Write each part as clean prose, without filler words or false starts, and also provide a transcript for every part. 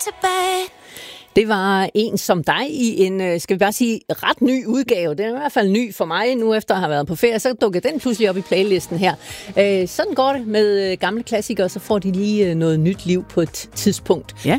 tilbage. Det var en som dig i en, skal vi bare sige, ret ny udgave. Den er i hvert fald ny for mig nu, efter at have været på ferie. Så dukker den pludselig op i playlisten her. Sådan går det med gamle klassikere, så får de lige noget nyt liv på et tidspunkt. Ja.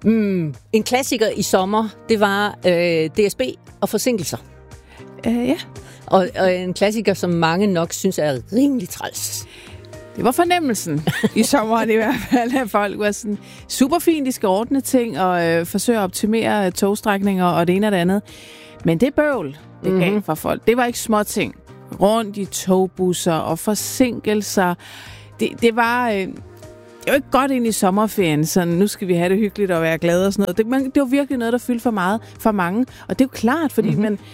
En klassiker i sommer, det var DSB og forsinkelser. Ja. Og en klassiker, som mange nok synes er rimelig træls. Det var fornemmelsen i sommeren i hvert fald, at folk var sådan super fint, de skal ordne ting og forsøge at optimere togstrækninger og det ene og det andet. Men det bøvl, det gav for folk. Det var ikke små ting. Rundt i togbusser og forsinkelser. Det var jo ikke godt ind i sommerferien, så nu skal vi have det hyggeligt og være glade og sådan noget. Det var virkelig noget, der fyldte for meget for mange. Og det er jo klart, fordi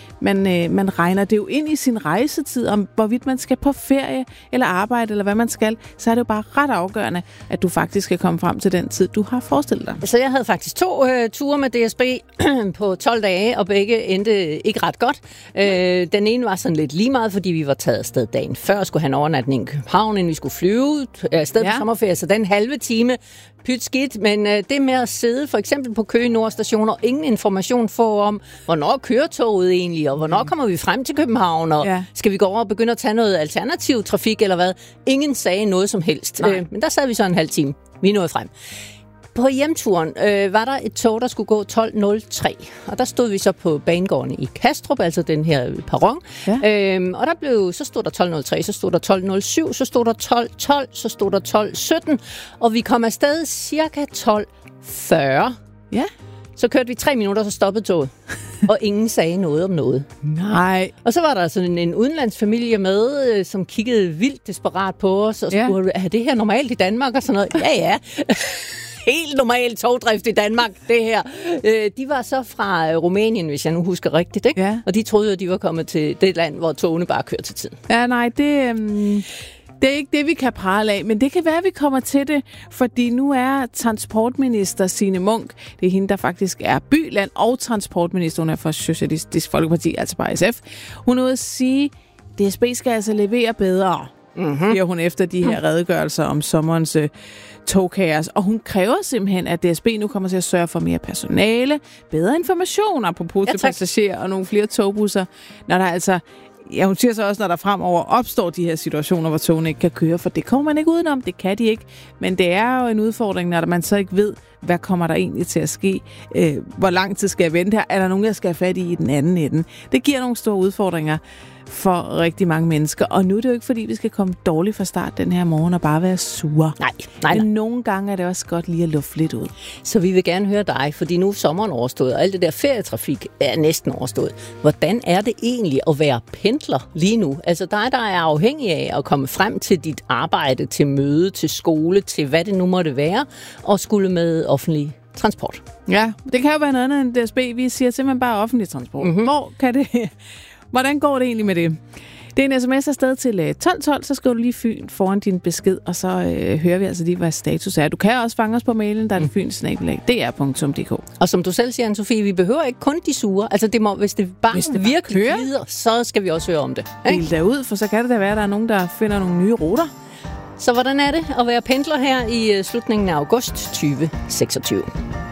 man regner det jo ind i sin rejsetid, om hvorvidt man skal på ferie eller arbejde, eller hvad man skal. Så er det jo bare ret afgørende, at du faktisk skal komme frem til den tid, du har forestillet dig. Så jeg havde faktisk 2 ture med DSB på 12 dage, og begge endte ikke ret godt. Den ene var sådan lidt lige meget, fordi vi var taget afsted dagen før, skulle have en overnatning i København, inden vi skulle flyve afsted på sommerferie, så den halve time pyt skidt, men det med at sidde for eksempel på Køge Nordstation og ingen information få om, hvornår kører toget egentlig, og hvornår kommer vi frem til København, og skal vi gå over og begynde at tage noget alternativ trafik eller hvad? Ingen sagde noget som helst. Men der sad vi så en halv time. Vi nåede frem. På hjemturen var der et tog, der skulle gå 12.03, og der stod vi så på banegården i Kastrup, altså den her perron. Ja. Og så stod der 12.03, så stod der 12.07, så stod der 12.12, så stod der 12.17, og vi kom afsted cirka 12.40. Ja. Så kørte vi 3 minutter, så stoppede toget, og ingen sagde noget om noget. Nej. Og så var der sådan en udenlandsfamilie med, som kiggede vildt desperat på os, og spurgte, er det her normalt i Danmark? Og sådan noget. Ja. Helt normal togdrift i Danmark, det her. De var så fra Rumænien, hvis jeg nu husker rigtigt, ikke? Ja. Og de troede, at de var kommet til det land, hvor togene bare kører til tiden. Ja, nej, det er ikke det, vi kan prale af, men det kan være, at vi kommer til det, fordi nu er transportminister Signe Munk, det er hende, der faktisk er byland og transportminister, hun er fra Socialistisk Folkeparti, altså bare SF. Hun er ude at sige, at DSB skal altså levere bedre, siger hun efter de her redegørelser om sommerens togkaos. Og hun kræver simpelthen, at DSB nu kommer til at sørge for mere personale, bedre information, apropos til passagerer og nogle flere togbusser, når der altså... Ja, hun siger så også, når der fremover opstår de her situationer, hvor togene ikke kan køre, for det kommer man ikke udenom, det kan de ikke. Men det er jo en udfordring, når man så ikke ved, hvad kommer der egentlig til at ske? Hvor lang tid skal jeg vente her? Er der nogen, jeg skal have fat i den anden ende? Det giver nogle store udfordringer for rigtig mange mennesker. Og nu er det jo ikke, fordi vi skal komme dårligt fra start den her morgen og bare være sure. Nej. Men nogle gange er det også godt lige at lufte lidt ud. Så vi vil gerne høre dig, fordi nu er sommeren overstået, og alt det der ferietrafik er næsten overstået. Hvordan er det egentlig at være pendler lige nu? Altså dig, der er afhængig af at komme frem til dit arbejde, til møde, til skole, til hvad det nu måtte være, og skulle med offentlig transport. Ja, det kan jo være noget andet end DSB. Vi siger simpelthen bare offentlig transport. Hvordan går det egentlig med det? Det er en sms afsted til 12.12, så skriver du lige Fyn foran din besked, og så hører vi altså lige, hvad status er. Du kan også fange os på mailen, der er det fyn@dr.dk. Og som du selv siger, Anne-Sophie, vi behøver ikke kun de sure. Altså, hvis det virkelig glider, så skal vi også høre om det. Del derud, for så kan det da være, at der er nogen, der finder nogle nye ruter. Så hvordan er det at være pendler her i slutningen af august 2026?